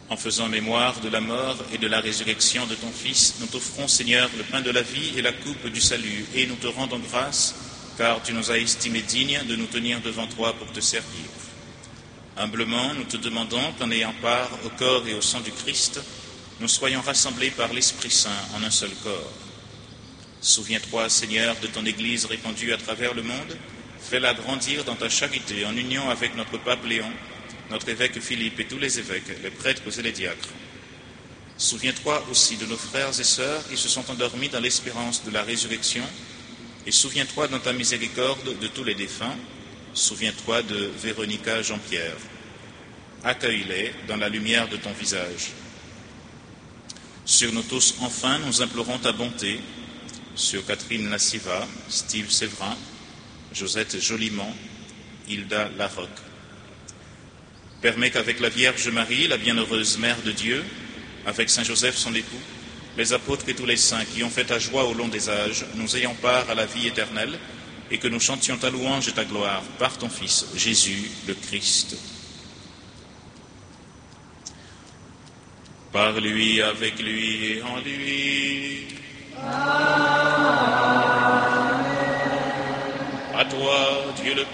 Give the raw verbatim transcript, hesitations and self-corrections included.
En faisant mémoire de la mort et de la résurrection de ton Fils, nous t'offrons, Seigneur, le pain de la vie et la coupe du salut, et nous te rendons grâce, car tu nous as estimés dignes de nous tenir devant toi pour te servir. Humblement, nous te demandons qu'en ayant part au corps et au sang du Christ, nous soyons rassemblés par l'Esprit Saint en un seul corps. Souviens-toi, Seigneur, de ton Église répandue à travers le monde, fais-la grandir dans ta charité en union avec notre pape Léon, notre évêque Philippe et tous les évêques, les prêtres et les diacres. Souviens-toi aussi de nos frères et sœurs qui se sont endormis dans l'espérance de la résurrection, et souviens-toi dans ta miséricorde de tous les défunts. Souviens-toi de Véronica Jean-Pierre. Accueille-les dans la lumière de ton visage. Sur nous tous, enfin, nous implorons ta bonté, sur Catherine Lassiva, Steve Séverin, Josette Joliment, Hilda Larocque. Permets qu'avec la Vierge Marie, la bienheureuse Mère de Dieu, avec Saint Joseph son époux, les apôtres et tous les saints qui ont fait ta joie au long des âges, nous ayons part à la vie éternelle et que nous chantions ta louange et ta gloire par ton Fils, Jésus le Christ. Par lui, avec lui et en lui. Amen. À toi, Dieu le